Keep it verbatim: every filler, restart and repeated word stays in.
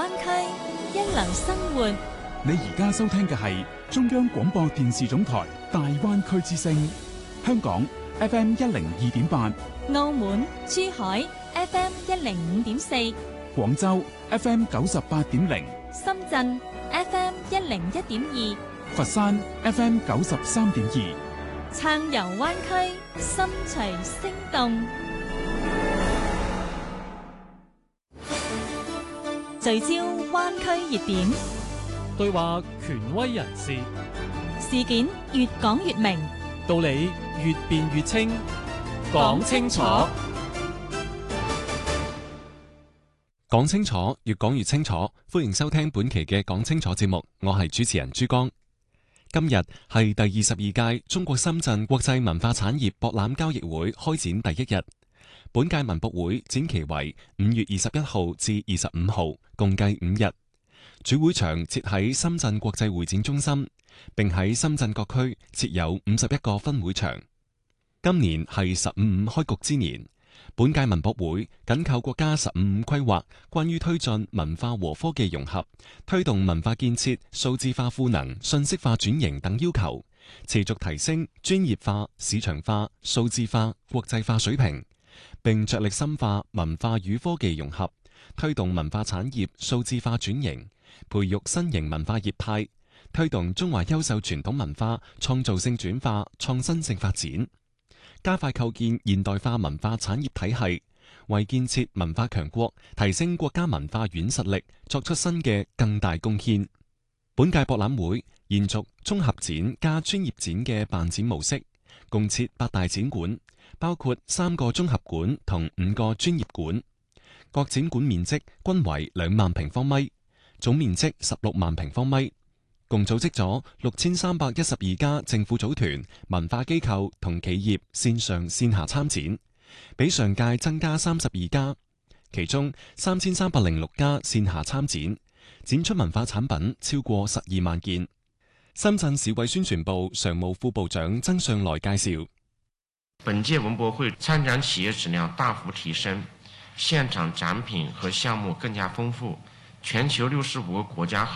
灣區，一流生活。 你而家收聽嘅係中央廣播電視總台大灣區之聲，香港 F M 一零二點八， 澳門、珠海 F M 一零五點四， 廣州 F M 九十八點零， 深圳 F M 一零一點二， 佛山 F M 九十三點二， 暢遊灣區，心隨聲動，聚焦灣區熱點， 對話權威人士， 事件越講越明， 道理越辯越清，講清楚， 講清楚，越講越清楚。歡迎收聽本期嘅講清楚節目，我係主持人朱江。今日係第二十二屆中國深圳國際文化產業博覽交易會開展第一日。本屆文博會展期為五月二十一號至二十五號，共計五日。主會場設喺深圳國際會展中心，並喺深圳各區設有五十一個分會場。今年係十五五開局之年，本屆文博會緊扣國家十五五規劃關於推進文化和科技融合、推動文化建設數字化賦能、信息化轉型等要求，持續提升專業化、市場化、數字化、國際化水平，並着力深化文化與科技融合，推動文化產業數字化轉型，培育新型文化業態，推動中華優秀傳統文化創造性轉化、創新性發展，加快構建現代化文化產業體系，為建設文化強國、提升國家文化軟實力作出新嘅更大貢獻。本屆博覽會延續綜合展加專業展嘅辦展模式，共設八大展館，包括三個綜合館同五個專業館，各展館面積均為兩萬平方米，總面積十六萬平方米，共組織咗六千三百一十二家政府組團、文化機構同企業線上線下參展，比上屆增加三十二家，其中三千三百零六家線下參展，展出文化產品超過十二萬件。深圳市委宣傳部常務副部長曾上來介紹， 本屆文博會參展企業質量大幅提升，現場展品和項目更加豐富，全球六十五個國家